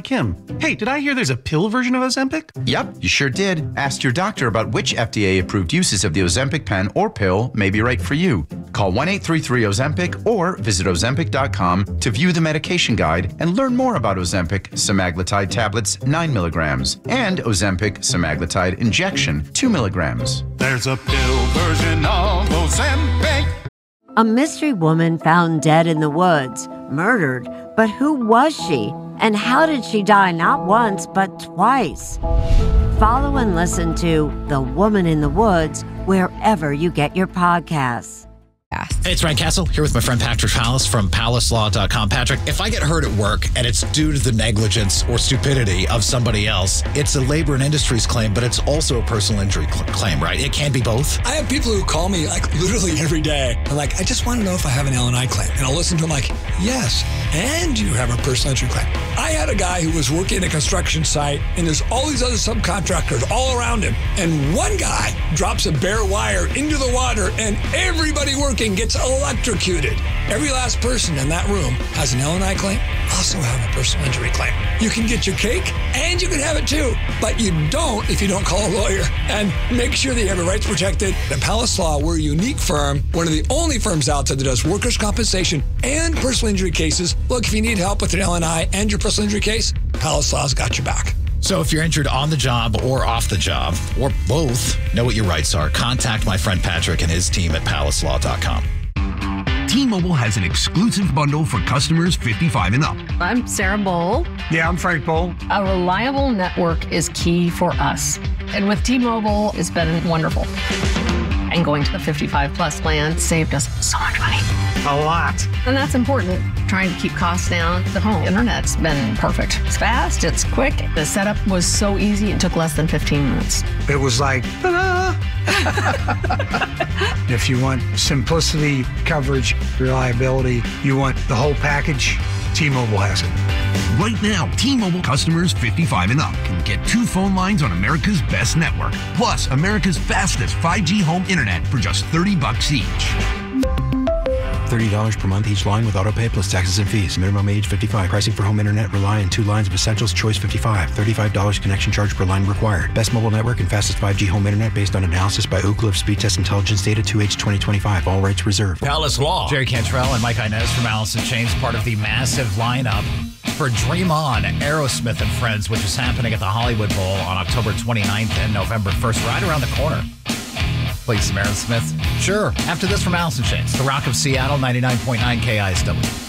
Kim. Hey, did I hear there's a pill version of Ozempic? Yep, you sure did. Ask your doctor about which FDA-approved uses of the Ozempic pen or pill may be right for you. Call 1-833-OZEMPIC or visit Ozempic.com to view the medication guide and learn more about Ozempic semaglutide tablets 9 milligrams and Ozempic semaglutide injection 2 milligrams. There's a pill version of Ozempic. A mystery woman found dead in the woods, murdered, but who was she? And how did she die not once, but twice? Follow and listen to The Woman in the Woods wherever you get your podcasts. Hey, it's Ryan Castle here with my friend Patrick Palace from PalaceLaw.com. Patrick, if I get hurt at work and it's due to the negligence or stupidity of somebody else, it's a labor and industries claim, but it's also a personal injury claim, right? It can be both. I have people who call me like literally every day. They're like, I just want to know if I have an L&I claim. And I'll listen to them like, yes, and you have a personal injury claim. I had a guy who was working at a construction site and there's all these other subcontractors all around him. And one guy drops a bare wire into the water and everybody working gets electrocuted. Every last person in that room has an L&I claim, also have a personal injury claim. You can get your cake and you can have it too, but you don't if you don't call a lawyer. And make sure that you have your rights protected. At Palace Law, we're a unique firm, one of the only firms out there that does workers' compensation and personal injury cases. Look, if you need help with an L&I and your personal injury case, Palace Law's got your back. So if you're injured on the job or off the job, or both, know what your rights are. Contact my friend Patrick and his team at PalaceLaw.com. T-Mobile has an exclusive bundle for customers 55 and up. I'm Sarah Bowl. Yeah, I'm Frank Bowl. A reliable network is key for us. And with T-Mobile, it's been wonderful. And going to the 55 plus plan saved us so much money. A lot. And that's important. Trying to keep costs down. The home internet's been perfect. It's fast, it's quick. The setup was so easy, it took less than 15 minutes. It was like, ta-da! If you want simplicity, coverage, reliability, you want the whole package, T-Mobile has it. Right now, T-Mobile customers 55 and up can get 2 phone lines on America's best network, plus America's fastest 5G home internet for just $30 each. $30 per month each line with autopay plus taxes and fees. Minimum age 55. Pricing for home internet rely on 2 lines of essentials. Choice 55. $35 connection charge per line required. Best mobile network and fastest 5G home internet based on analysis by Ookla of Speed Test Intelligence Data 2H 2025. All rights reserved. Palace Law. Jerry Cantrell and Mike Inez from Alice in Chains, part of the massive lineup for Dream On, Aerosmith and Friends, which is happening at the Hollywood Bowl on October 29th and November 1st, right around the corner. Play some Aerosmith? Sure. After this from Alice in Chains, the Rock of Seattle, 99.9 KISW.